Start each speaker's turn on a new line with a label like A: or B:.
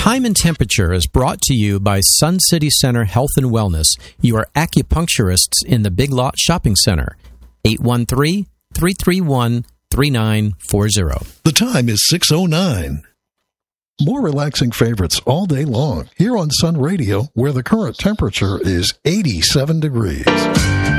A: Time and Temperature is brought to you by Sun City Center Health and Wellness, your acupuncturists in the Big Lot Shopping Center. 813-331-3940.
B: The time is 6:09. More relaxing favorites all day long here on Sun Radio, where the current temperature is 87 degrees.